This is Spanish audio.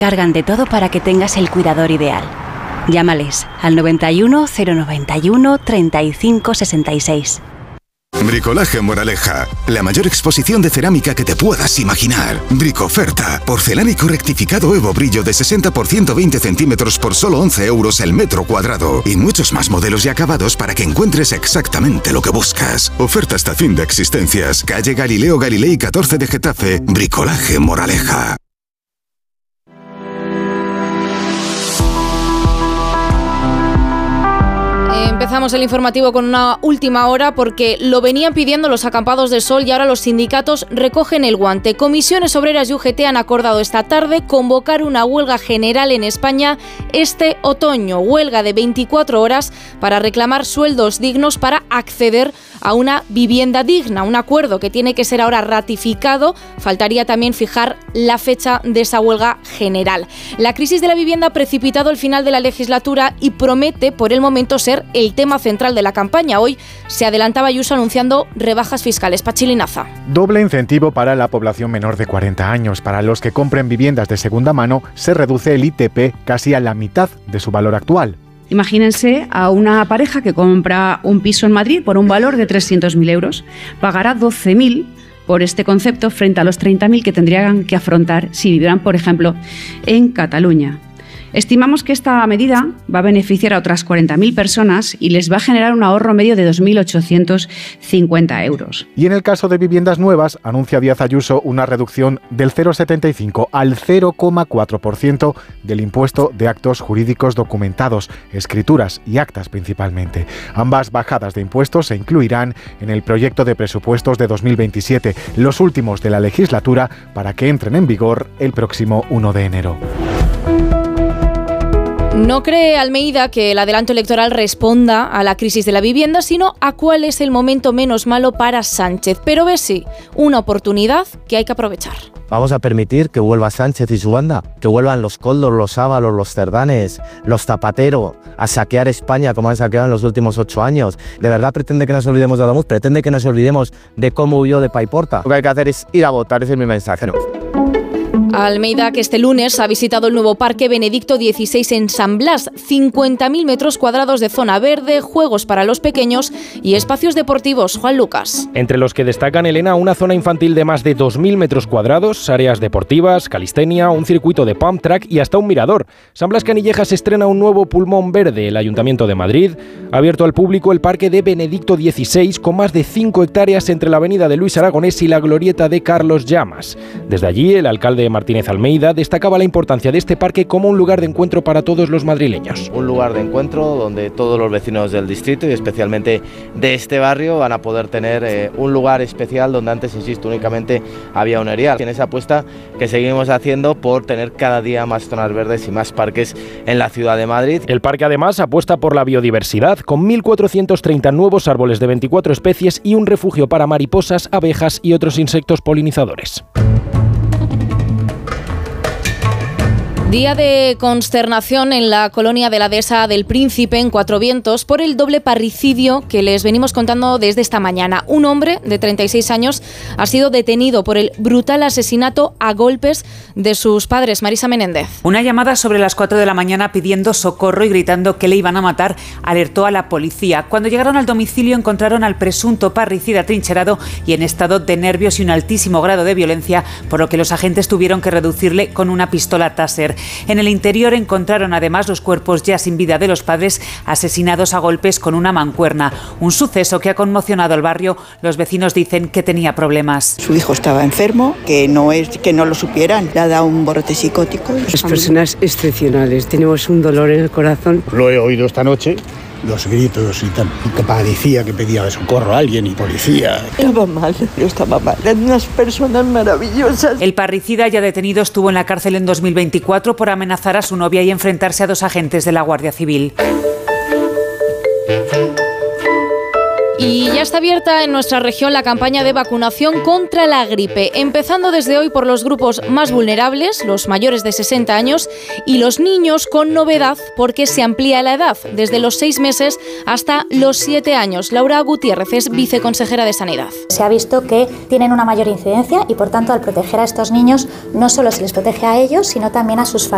Cargan de todo para que tengas el cuidador ideal. Llámales al 91 091 35 66. Bricolaje Moraleja, la mayor exposición de cerámica que te puedas imaginar. Bricoferta, porcelánico rectificado Evo Brillo de 60% 20 centímetros por solo 11 euros el metro cuadrado. Y muchos más modelos y acabados para que encuentres exactamente lo que buscas. Oferta hasta fin de existencias. Calle Galileo Galilei 14 de Getafe. Bricolaje Moraleja. Empezamos el informativo con una última hora porque lo venían pidiendo los acampados de sol y ahora los sindicatos recogen el guante. Comisiones Obreras y UGT han acordado esta tarde convocar una huelga general en España este otoño. Huelga de 24 horas para reclamar sueldos dignos para acceder a una vivienda digna. Un acuerdo que tiene que ser ahora ratificado. Faltaría también fijar la fecha de esa huelga general. La crisis de la vivienda ha precipitado el final de la legislatura y promete por el momento ser el tema central de la campaña. Hoy se adelantaba Ayuso anunciando rebajas fiscales. Pachilinaza. Doble incentivo para la población menor de 40 años. Para los que compren viviendas de segunda mano, se reduce el ITP casi a la mitad de su valor actual. Imagínense a una pareja que compra un piso en Madrid por un valor de 300.000 euros. Pagará 12.000 por este concepto frente a los 30.000 que tendrían que afrontar si vivieran, por ejemplo, en Cataluña. Estimamos que esta medida va a beneficiar a otras 40.000 personas y les va a generar un ahorro medio de 2.850 euros. Y en el caso de viviendas nuevas, anuncia Díaz Ayuso una reducción del 0,75 al 0,4% del impuesto de actos jurídicos documentados, escrituras y actas principalmente. Ambas bajadas de impuestos se incluirán en el proyecto de presupuestos de 2027, los últimos de la legislatura, para que entren en vigor el próximo 1 de enero. No cree Almeida que el adelanto electoral responda a la crisis de la vivienda, sino a cuál es el momento menos malo para Sánchez. Pero ve sí, una oportunidad que hay que aprovechar. Vamos a permitir que vuelva Sánchez y su banda, que vuelvan los Koldos, los Ábalos, los Cerdanes, los Zapatero, a saquear España como han saqueado en los últimos 8 años. ¿De verdad pretende que nos olvidemos de Adamuz? ¿Pretende que nos olvidemos de cómo huyó de Paiporta? Lo que hay que hacer es ir a votar, ese es mi mensaje. Almeida, que este lunes ha visitado el nuevo Parque Benedicto XVI en San Blas, 50.000 metros cuadrados de zona verde, juegos para los pequeños y espacios deportivos. Juan Lucas. Entre los que destacan, Elena, una zona infantil de más de 2.000 metros cuadrados, áreas deportivas, calistenia, un circuito de pump track y hasta un mirador. San Blas Canillejas estrena un nuevo pulmón verde. El Ayuntamiento de Madrid ha abierto al público el Parque de Benedicto XVI con más de 5 hectáreas entre la avenida de Luis Aragonés y la glorieta de Carlos Llamas. Desde allí, el alcalde Martínez Almeida destacaba la importancia de este parque como un lugar de encuentro para todos los madrileños. Un lugar de encuentro donde todos los vecinos del distrito y especialmente de este barrio van a poder tener un lugar especial donde antes, insisto, únicamente había un erial. En esa apuesta que seguimos haciendo por tener cada día más zonas verdes y más parques en la ciudad de Madrid. El parque además apuesta por la biodiversidad con 1.430 nuevos árboles de 24 especies y un refugio para mariposas, abejas y otros insectos polinizadores. Día de consternación en la colonia de la Dehesa del Príncipe, en Cuatro Vientos, por el doble parricidio que les venimos contando desde esta mañana. Un hombre de 36 años ha sido detenido por el brutal asesinato a golpes de sus padres. Marisa Menéndez. Una llamada sobre las 4 de la mañana pidiendo socorro y gritando que le iban a matar alertó a la policía. Cuando llegaron al domicilio encontraron al presunto parricida trincherado y en estado de nervios y un altísimo grado de violencia, por lo que los agentes tuvieron que reducirle con una pistola Taser. En el interior encontraron además los cuerpos ya sin vida de los padres asesinados a golpes con una mancuerna. Un suceso que ha conmocionado al barrio. Los vecinos dicen que tenía problemas. Su hijo estaba enfermo, que no lo supieran. Le ha dado un brote psicótico. Las personas excepcionales. Tenemos un dolor en el corazón. Lo he oído esta noche. Los gritos y tal, que parecía que pedía socorro a alguien y policía. Estaba mal, yo estaba mal. Eran unas personas maravillosas. El parricida ya detenido estuvo en la cárcel en 2024 por amenazar a su novia y enfrentarse a 2 agentes de la Guardia Civil. Y ya está abierta en nuestra región la campaña de vacunación contra la gripe, empezando desde hoy por los grupos más vulnerables, los mayores de 60 años y los niños, con novedad porque se amplía la edad, desde los 6 meses hasta los 7 años. Laura Gutiérrez es viceconsejera de Sanidad. Se ha visto que tienen una mayor incidencia y, por tanto, al proteger a estos niños, no solo se les protege a ellos, sino también a sus familias.